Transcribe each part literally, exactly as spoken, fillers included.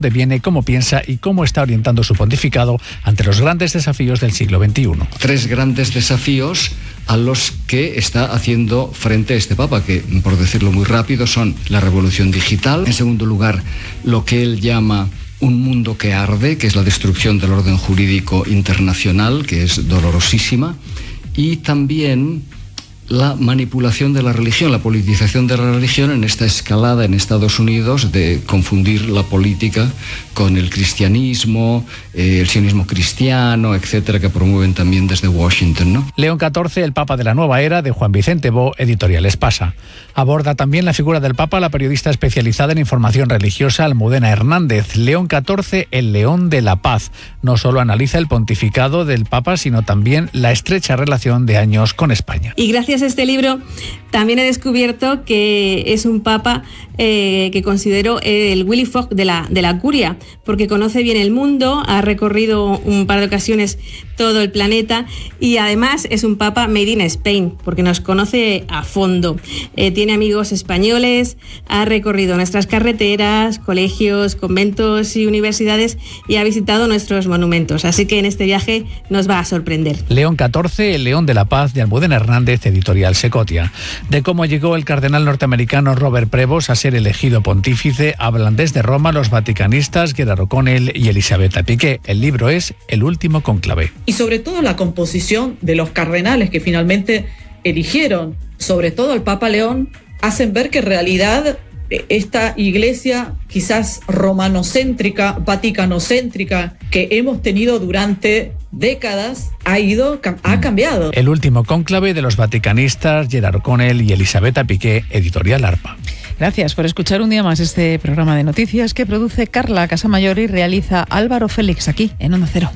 dónde viene, cómo piensa y cómo está orientando su pontificado ante los grandes desafíos del siglo veintiuno. Tres grandes desafíos a los que está haciendo frente este Papa, que, por decirlo muy rápido, son la revolución digital, en segundo lugar, lo que él llama un mundo que arde, que es la destrucción del orden jurídico internacional, que es dolorosísima, y también la manipulación de la religión, la politización de la religión en esta escalada en Estados Unidos de confundir la política con el cristianismo, eh, el sionismo cristiano, etcétera, que promueven también desde Washington, ¿no? León catorce, el Papa de la Nueva Era, de Juan Vicente Bo, Editorial Espasa. Aborda también la figura del Papa la periodista especializada en información religiosa Almudena Hernández. León catorce, el León de la Paz. No solo analiza el pontificado del Papa, sino también la estrecha relación de años con España. Y gracias a este libro también he descubierto que es un Papa eh, que considero el Willy Fogg de la, de la curia, porque conoce bien el mundo, ha recorrido un par de ocasiones todo el planeta y además es un Papa made in Spain, porque nos conoce a fondo. Eh, tiene amigos españoles, ha recorrido nuestras carreteras, colegios, conventos y universidades y ha visitado nuestros monumentos. Así que en este viaje nos va a sorprender. León catorce, el León de la Paz, de Almudena Hernández, Editorial Secotia. De cómo llegó el cardenal norteamericano Robert Prevost a ser elegido pontífice hablan desde Roma los vaticanistas Gerard O'Connell y Elisabetta Piqué. El libro es El último cónclave. Y sobre todo la composición de los cardenales que finalmente eligieron, sobre todo al Papa León, hacen ver que en realidad esta iglesia quizás romanocéntrica, vaticanocéntrica que hemos tenido durante décadas ha ido, ha cambiado. El último cónclave de los vaticanistas Gerard O'Connell y Elisabetta Piqué, Editorial Arpa. Gracias por escuchar un día más este programa de noticias que produce Carla Casamayor y realiza Álvaro Félix aquí en Onda Cero.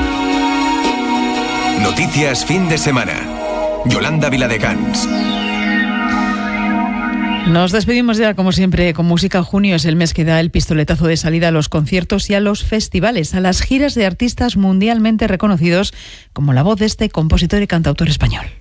Noticias fin de semana. Yolanda Viladecans. Nos despedimos ya, como siempre, con música. Junio es el mes que da el pistoletazo de salida a los conciertos y a los festivales, a las giras de artistas mundialmente reconocidos, como la voz de este compositor y cantautor español.